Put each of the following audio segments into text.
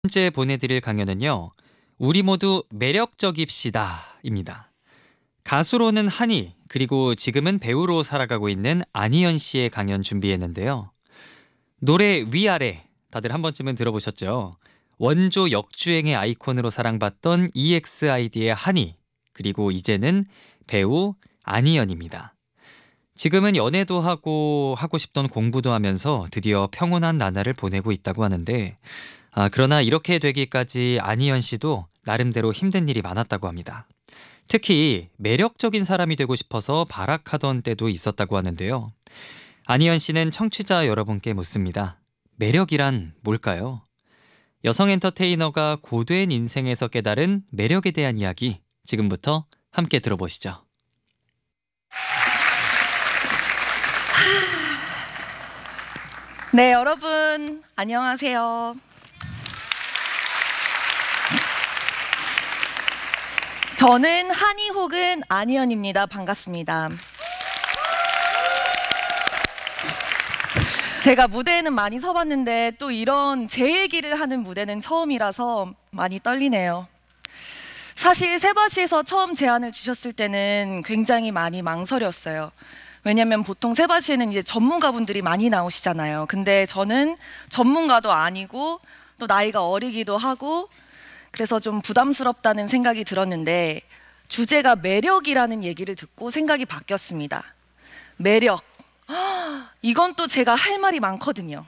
번째 보내드릴 강연은요. 우리 모두 매력적입시다입니다. 가수로는 한이, 그리고 지금은 배우로 살아가고 있는 안희연 씨의 강연 준비했는데요. 노래 위아래 다들 한 번쯤은 들어보셨죠? 원조 역주행의 아이콘으로 사랑받던 EXID의 한이, 그리고 이제는 배우 안희연입니다. 지금은 연애도 하고 싶던 공부도 하면서 드디어 평온한 나날을 보내고 있다고 하는데, 그러나 이렇게 되기까지 안희연 씨도 나름대로 힘든 일이 많았다고 합니다. 특히 매력적인 사람이 되고 싶어서 발악하던 때도 있었다고 하는데요. 안희연 씨는 청취자 여러분께 묻습니다. 매력이란 뭘까요? 여성 엔터테이너가 고된 인생에서 깨달은 매력에 대한 이야기, 지금부터 함께 들어보시죠. 네, 여러분 안녕하세요. 저는 한이 혹은 안희연입니다. 반갑습니다. 제가 무대에는 많이 서봤는데 또 이런 제 얘기를 하는 무대는 처음이라서 많이 떨리네요. 사실 세바시에서 처음 제안을 주셨을 때는 굉장히 많이 망설였어요. 왜냐면 보통 세바시에는 이제 전문가분들이 많이 나오시잖아요. 근데 저는 전문가도 아니고 또 나이가 어리기도 하고 그래서 좀 부담스럽다는 생각이 들었는데 주제가 매력이라는 얘기를 듣고 생각이 바뀌었습니다. 매력. 이건 또 제가 할 말이 많거든요.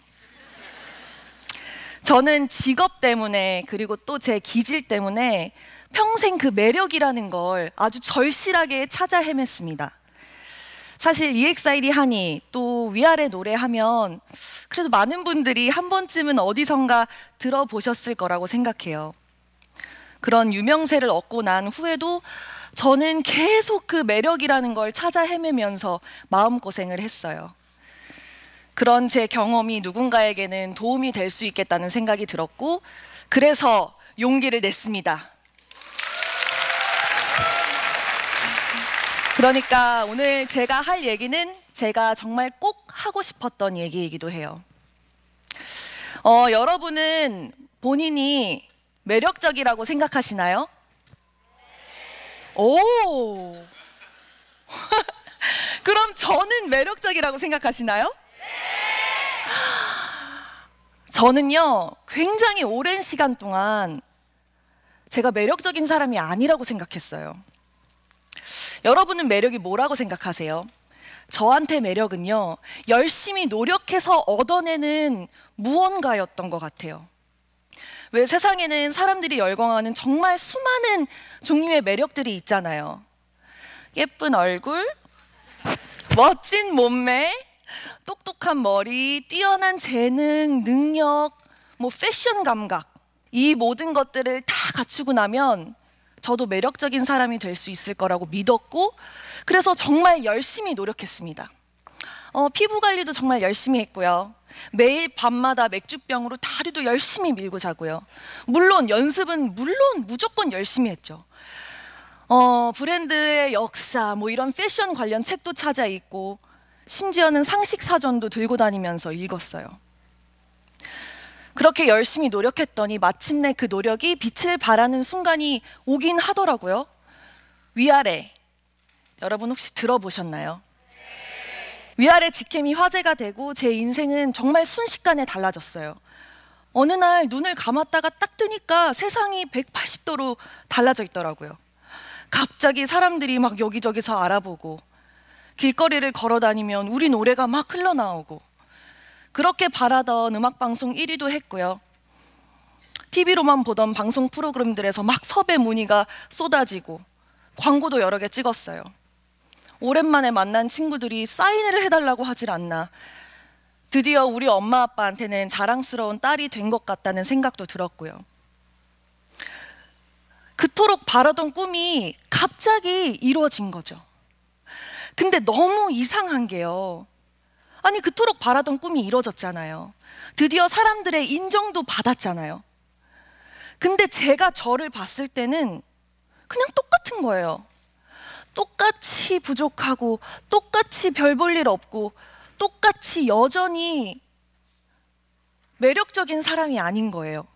저는 직업 때문에 그리고 또 제 기질 때문에 평생 그 매력이라는 걸 아주 절실하게 찾아 헤맸습니다. 사실 EXID 한이 또 위아래 노래하면 그래도 많은 분들이 한 번쯤은 어디선가 들어보셨을 거라고 생각해요. 그런 유명세를 얻고 난 후에도 저는 계속 그 매력이라는 걸 찾아 헤매면서 마음고생을 했어요. 그런 제 경험이 누군가에게는 도움이 될 수 있겠다는 생각이 들었고 그래서 용기를 냈습니다. 그러니까 오늘 제가 할 얘기는 제가 정말 꼭 하고 싶었던 얘기이기도 해요. 여러분은 본인이 매력적이라고 생각하시나요? 오! 그럼 저는 매력적이라고 생각하시나요? 저는요, 굉장히 오랜 시간 동안 제가 매력적인 사람이 아니라고 생각했어요. 여러분은 매력이 뭐라고 생각하세요? 저한테 매력은요, 열심히 노력해서 얻어내는 무언가였던 것 같아요. 왜 세상에는 사람들이 열광하는 정말 수많은 종류의 매력들이 있잖아요. 예쁜 얼굴, 멋진 몸매, 똑똑한 머리, 뛰어난 재능, 능력, 패션 감각. 이 모든 것들을 다 갖추고 나면 저도 매력적인 사람이 될 수 있을 거라고 믿었고 그래서 정말 열심히 노력했습니다. 피부 관리도 정말 열심히 했고요. 매일 밤마다 맥주병으로 다리도 열심히 밀고 자고요. 물론 연습은 무조건 열심히 했죠. 브랜드의 역사, 이런 패션 관련 책도 찾아 읽고 심지어는 상식 사전도 들고 다니면서 읽었어요. 그렇게 열심히 노력했더니 마침내 그 노력이 빛을 발하는 순간이 오긴 하더라고요. 위아래, 여러분 혹시 들어보셨나요? 위아래 직캠이 화제가 되고 제 인생은 정말 순식간에 달라졌어요. 어느 날 눈을 감았다가 딱 뜨니까 세상이 180도로 달라져 있더라고요. 갑자기 사람들이 막 여기저기서 알아보고 길거리를 걸어 다니면 우리 노래가 막 흘러나오고 그렇게 바라던 음악방송 1위도 했고요. TV로만 보던 방송 프로그램들에서 막 섭외 문의가 쏟아지고 광고도 여러 개 찍었어요. 오랜만에 만난 친구들이 사인을 해달라고 하질 않나. 드디어 우리 엄마 아빠한테는 자랑스러운 딸이 된 것 같다는 생각도 들었고요. 그토록 바라던 꿈이 갑자기 이루어진 거죠. 근데 너무 이상한 게요. 아니 그토록 바라던 꿈이 이루어졌잖아요. 드디어 사람들의 인정도 받았잖아요. 근데 제가 저를 봤을 때는 그냥 똑같은 거예요. 똑같이 부족하고 똑같이 별 볼 일 없고 똑같이 여전히 매력적인 사람이 아닌 거예요.